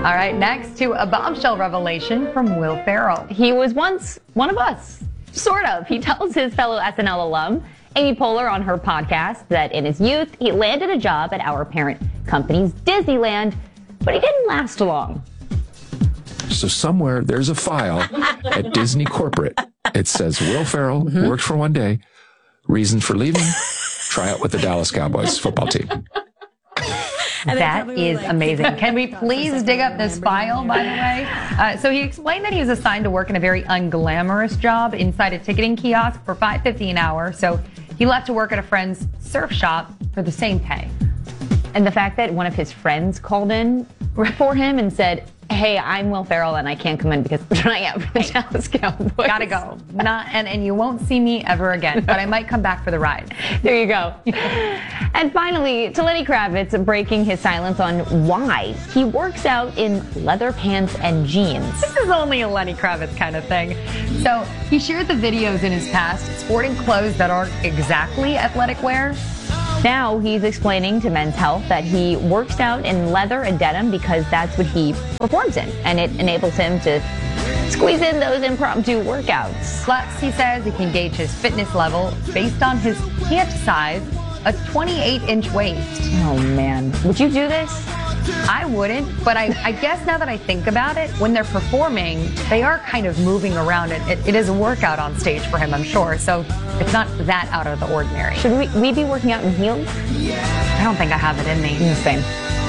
All right, next to a bombshell revelation from Will Ferrell. He was once one of us, sort of. He tells his fellow SNL alum, Amy Poehler, on her podcast that in his youth, he landed a job at our parent company's Disneyland, but he didn't last long. So somewhere there's a file at Disney Corporate. It says Will Ferrell worked for one day. Reason for leaving? Try out with the Dallas Cowboys football team. That is amazing. Can we please dig up this file, by the way? So he explained that he was assigned to work in a very unglamorous job inside a ticketing kiosk for $5.50 an hour. So he left to work at a friend's surf shop for the same pay. And the fact that one of his friends called in for him and said, hey, I'm Will Ferrell and I can't come in because I'm trying out for the Dallas Cowboys. Gotta go. And you won't see me ever again, but I might come back for the ride. There you go. And finally, to Lenny Kravitz breaking his silence on why he works out in leather pants and jeans. This is only a Lenny Kravitz kind of thing. So he shared the videos in his past sporting clothes that aren't exactly athletic wear. Now he's explaining to Men's Health that he works out in leather and denim because that's what he performs in, and it enables him to squeeze in those impromptu workouts. Plus, he says he can gauge his fitness level based on his pant size, a 28-inch waist. Oh, man. Would you do this? I wouldn't, but I guess now that I think about it, when they're performing, they are kind of moving around. It is a workout on stage for him, I'm sure, so it's not that out of the ordinary. Should we be working out in heels? I don't think I have it in me. Same.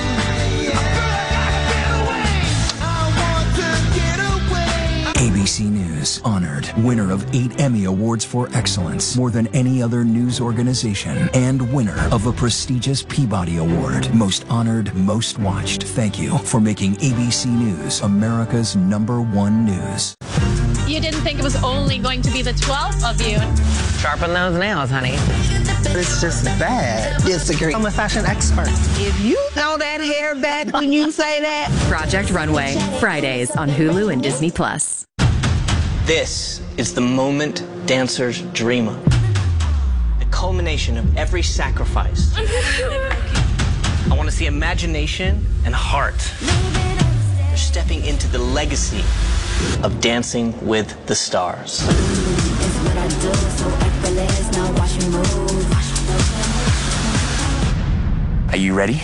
ABC News honored winner of 8 Emmy Awards for excellence, more than any other news organization, and winner of a prestigious Peabody Award. Most honored, most watched. Thank you for making ABC News America's #1 news. You didn't think it was only going to be the 12 of you. Sharpen those nails, honey. It's just bad. Disagree. I'm a fashion expert. If you throw that hair back when you say that. Project Runway, Fridays on Hulu and Disney+. This is the moment dancers dream of. The culmination of every sacrifice. I want to see imagination and heart. They're stepping into the legacy of Dancing with the Stars. Are you ready?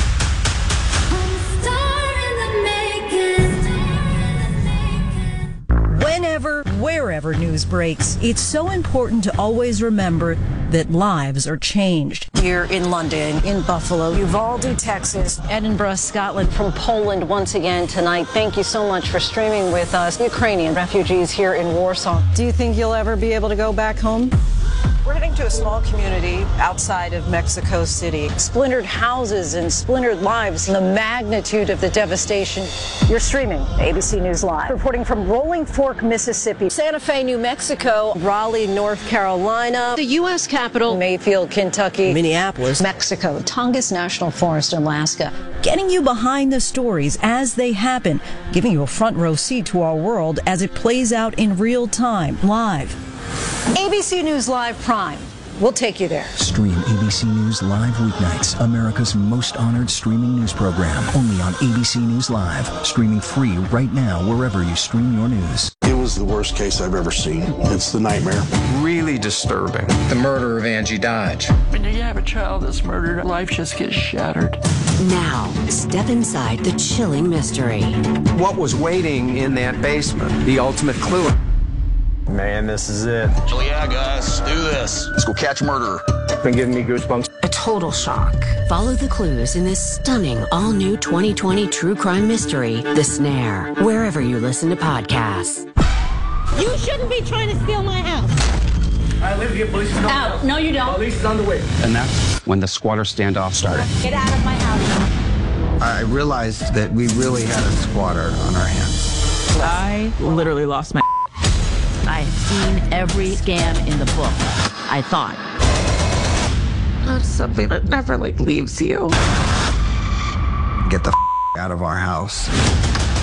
Whenever, wherever news breaks, it's so important to always remember that lives are changed. Here in London, in Buffalo, Uvalde, Texas, Edinburgh, Scotland, from Poland once again tonight. Thank you so much for streaming with us. Ukrainian refugees here in Warsaw. Do you think you'll ever be able to go back home? We're heading to a small community outside of Mexico City. Splintered houses and splintered lives, and the magnitude of the devastation. You're streaming ABC News Live. Reporting from Rolling Fork, Mississippi, Santa Fe, New Mexico, Raleigh, North Carolina, the U.S. Capitol, Mayfield, Kentucky, Minneapolis, Mexico, Tongass National Forest, Alaska. Getting you behind the stories as they happen, giving you a front row seat to our world as it plays out in real time, live. ABC News Live Prime. We'll take you there. Stream ABC News Live weeknights, America's most honored streaming news program, only on ABC News Live. Streaming free right now wherever you stream your news. It was the worst case I've ever seen. It's the nightmare. Really disturbing. The murder of Angie Dodge. When you have a child that's murdered, life just gets shattered. Now, step inside the chilling mystery. What was waiting in that basement? The ultimate clue. Man, this is it. Oh yeah, guys, do this. Let's go catch a murderer. Been giving me goosebumps. A total shock. Follow the clues in this stunning all-new 2020 true crime mystery, The Snare, wherever you listen to podcasts. You shouldn't be trying to steal my house. I live here. Police is on the way. Out. No, you don't. Police is on the way. And that's when the squatter standoff started. Get out of my house. I realized that we really had a squatter on our hands. I literally lost my I have seen every scam in the book, I thought. That's something that never, leaves you. Get the out of our house.